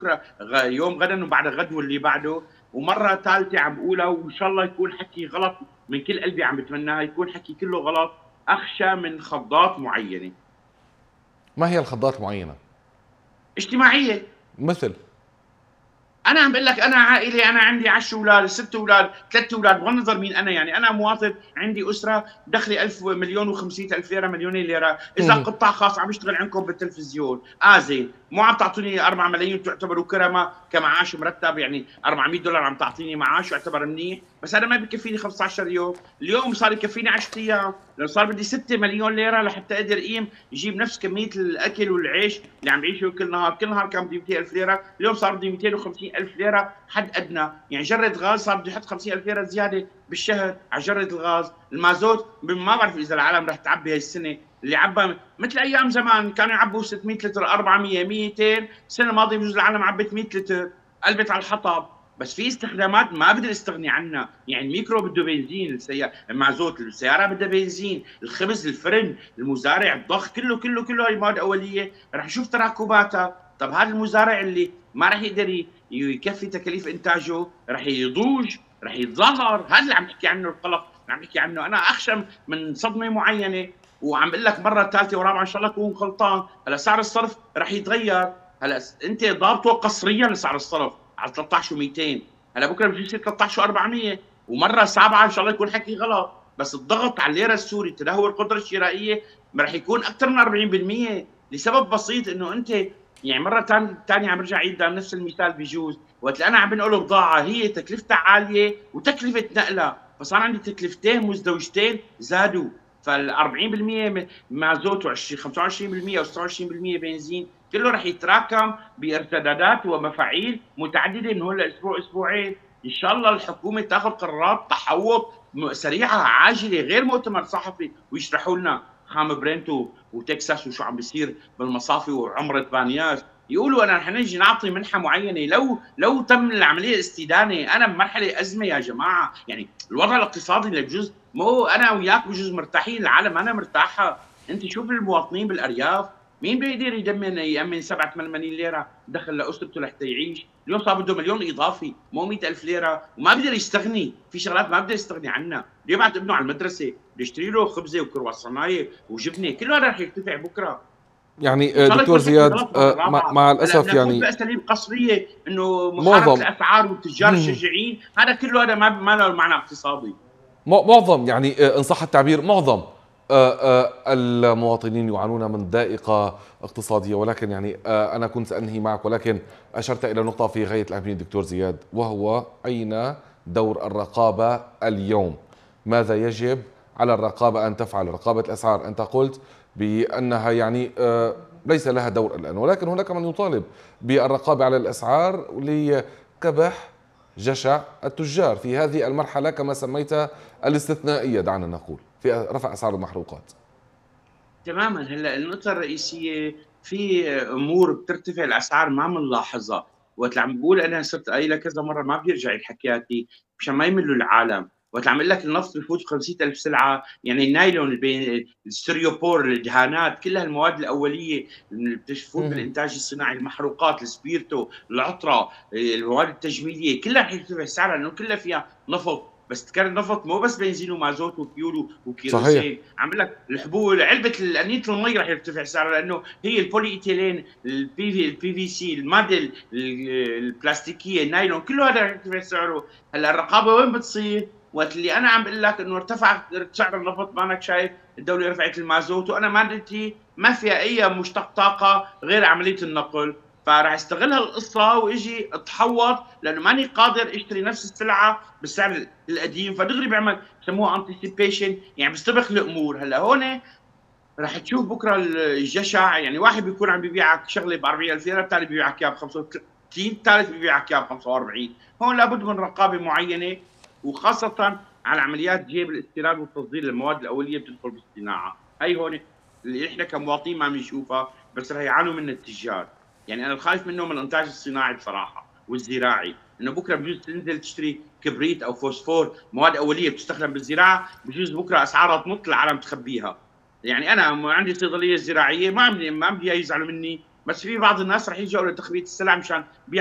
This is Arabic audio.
بكره يوم غدا وبعد غد واللي بعده، ومره ثالثه عم بقولها وان شاء الله يكون حكي غلط، من كل قلبي عم بتمناها يكون حكي كله غلط. اخشى من خضات معينه. ما هي الخضات معينة؟ اجتماعيه. مثل؟ انا عم بقول لك انا عائله، انا عندي 10 اولاد، 6 اولاد، 3 اولاد، بغض النظر مين انا، يعني انا مواطن عندي اسره دخلي 1000 مليون و500 الف ليره، مليونين ليره، اذا قطاع خاص عم يشتغل عندكم بالتلفزيون زين، مو عم تعطوني 4 ملايين تعتبروا كرمه كمعاش مرتب، يعني 400 دولار عم تعطيني معاش يعتبر منيح، بس هذا ما بكفيني 15 يوم، اليوم صار يكفيني 10 ايام، لو صار بدي 6 مليون ليره لحتى اقدر اقيم يجيب نفس كميه الاكل والعيش اللي عم بعيشه كل نهار، كل نهار كان بدي 200 الف ليره، اليوم صار بدي 250 الف ليره حد ادنى، يعني جره غاز صار بدي احط 50 الف ليره زياده بالشهر على جره الغاز، المازوت ما بعرف اذا العالم رح تعبي هاي السنه، اللي عبى مثل ايام زمان كانوا يعبوا 600 لتر، 400، 200، السنه الماضيه بجوز العالم عبت 100 لتر، قلبت على الحطب. بس في استخدامات ما بقدر استغني عنها، يعني الميكرو بده بنزين، المازوت، السياره بدها بنزين، الخبز، الفرن، المزارع، الضخ، كله هي مواد اوليه رح نشوف تراكباتها. طب هذا المزارع اللي ما رح يقدر يكفي تكاليف انتاجه رح يضوج، رح يتظاهر، هذا اللي عم نحكي عنه، القلق اللي عم نحكي عنه. انا اخشى من صدمه معينه، وعم بقول لك مره ثالثه ورابعه ان شاء الله اكون غلطان. هلا سعر الصرف رح يتغير، هلا انت ضابطه قصريا لسعر الصرف على 13 و200، هلا بكره بده يصير 13 و400، ومره سابعه ان شاء الله يكون حكي غلط، بس الضغط على الليره السوري، تدهور القدره الشرائيه رح يكون اكثر من 40%، لسبب بسيط انه انت يعني مره ثانيه عم برجع عيد نفس المثال بجوز، وقت انا عم بنقل بضاعه هي تكلفتها عاليه وتكلفه نقلها، فصار عندي تكلفتين مزدوجتين زادوا، فال 40% مازوت و 25% او 26% بنزين كله رح يتراكم بارتدادات ومفاعيل متعدده من هون لاسبوع اسبوعين. ان شاء الله الحكومه تاخذ قرارات تحوط سريعه عاجله غير مؤتمر صحفي ويشرحوا لنا خام برنت وتكساس وشو عم بيصير بالمصافي وعمره بانياس، يقولوا انا رح نجي نعطي منحه معينه لو تم العمليه الاستدانه. انا بمرحله ازمه يا جماعه، يعني الوضع الاقتصادي اللي بجوز مو انا وياك بجوز مرتاحين، العالم انا مرتاحه، انت شوف المواطنين بالارياف مين بيقدر يأمن 7 8 ملايين ليره دخل لاسرته لحتى يعيش، اليوم صار بده مليون اضافي مو 100 الف ليره، وما بيقدر يستغني في شغلات ما بيقدر يستغني عنها، بده يبعث ابنه على المدرسه، بده يشتري له خبزه وكرواسونايه وجبنه، كل هذا رح يرتفع بكره. ان يعني شاء الله دكتور يكون حكي زياد، غلط مره رابعه. مع هلا الأسف نفوت يعني باساليب قصريه انه محاربه معظم الاسعار والتجار الشجعين، هذا كله هذا ما له معنى اقتصادي. معظم يعني إن صح التعبير معظم المواطنين يعانون من ضائقة اقتصادية، ولكن يعني أنا كنت سأنهي معك، ولكن أشرت إلى نقطة في غاية الأهمية دكتور زياد، وهو أين دور الرقابة اليوم؟ ماذا يجب على الرقابة أن تفعل؟ رقابة الأسعار أنت قلت بأنها يعني ليس لها دور الآن، ولكن هناك من يطالب بالرقابة على الأسعار لكبح جشع التجار في هذه المرحلة كما سميتها الاستثنائية، دعنا نقول، في رفع أسعار المحروقات. تماما. هلا النقطه الرئيسيه في امور بترتفع الاسعار ما بنلاحظها، وقت اللي عم بقول انا صرت قايلها كذا مره ما بدي ارجع اعيد حكياتي مشان ما يملوا العالم، وقت اللي عم اقول لك النفط بفوت ب 50,000 سلعه، يعني النايلون، الستيريوبور، الدهانات، كل هالمواد الاوليه اللي بتفوت بالانتاج الصناعي، المحروقات، السبيرتو، العطره، المواد التجميليه، كلها رح يرتفع سعرها لانه كلها فيها نفط، بس تكرر النفط مو بس بنزين ومازوت وفيول صحيح. وكيروسين، عم بقول لك الحبوب، علبه انيه المي رح يرتفع سعرها لانه هي البولي ايثيلين، البي في سي، الماده البلاستيكيه، النايلون، كله هذا رح يرتفع سعره. هلا الرقابه وين بتصير؟ وقت اللي انا عم بقول لك انه ارتفع سعر النفط، ما انك شايف الدوله رفعت المازوت، وانا مادتي ما فيها اي مشتق طاقه غير عمليه النقل، فراح استغل هالقصه واجي اتحوط لانه ماني قادر اشتري نفس السلعه بالسعر القديم، فدغري بيعمل بسموها انتسيبيشن، يعني بيستبق الامور. هلا هون رح تشوف بكره الجشع، يعني واحد بيكون عم بيبيعك شغله ب 40,000 ليره، الثاني بيبيعك اياها ب 35، الثالث بيبيعك اياها ب 45، هون لابد من رقابه معينه، وخاصه على عمليات جيب الاستيراد والتصدير للمواد الاوليه بتدخل بالصناعه، هي هون اللي احنا كمواطنين ما بنشوفها، بس رح يعانوا من التجار. يعني انا الخايف منه من الانتاج الصناعي بصراحه والزراعي، انه بكره بجوز تنزل تشتري كبريت او فوسفور، مواد اوليه بتستخدم بالزراعه، بجوز بكره اسعارها تنط، العالم تخبيها. يعني انا عندي صيدليه زراعيه، ما بدي يزعلوا مني، بس في بعض الناس رح يلجأوا لتخبيط السلع مشان